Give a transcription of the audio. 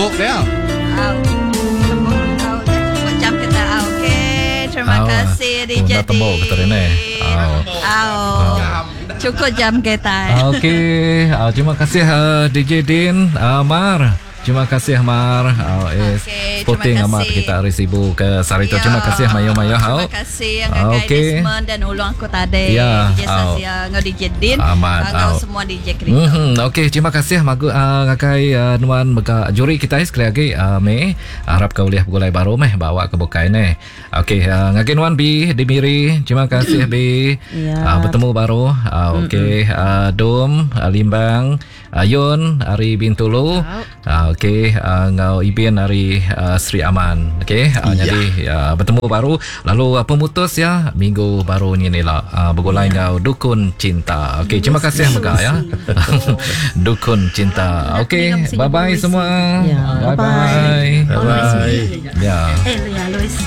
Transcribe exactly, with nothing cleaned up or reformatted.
sibuk dia. Au. Jam kita okey. Terima Au. kasih D J Dah tembok betul ni. Au. Au. Cukup jam kita. Okey, uh, terima kasih uh, D J Din, uh, Mar. Terima kasih Mar. Uh, is Okey, sporting terima amat kasih. kita hari sibuk ke Sarito. Ya. Terima kasih Mayo-mayo. Terima kasih yang gagai Okey. Desmond dan ulung aku tadi. Ya, D J au. Sasia ngau D J Din. Amat, Ngau au. semua D J Krito. Mm-hmm. Okey, terima kasih magu uh, ngakai uh, nuan beka juri kita sekali lagi uh, me harap kau lihat gulai baru meh bawa ke bukai ni. Okey, uh, ngakai nuan bi Dimiri. Terima kasih bi. Ya. Uh, bertemu baru. Uh, Okey, uh, Dom, uh, Limbang, Ayun, Ari Bintulu. Uh, Okey, uh, ngau Ibin Ari uh, Sri Aman. Okey, uh, Ya. jadi uh, bertemu baru. Lalu uh, pemutus ya minggu baru ni ni lah. Uh, bergulai ngau Dukun Cinta. Okey, terima kasih Mega ya. Dukun Cinta. Okey, bye bye semua. Ya, Bye bye. Bye bye. Ya. Eh, Louis.